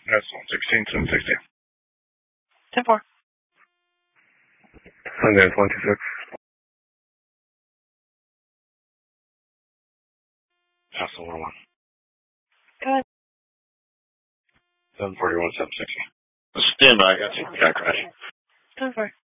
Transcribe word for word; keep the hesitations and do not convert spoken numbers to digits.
That's one sixteen, seven sixty. ten four. Sundance one two six. Castle one one. Go ahead. seven forty-one, seven sixty. Stand by, I got you. Got crash. ten four.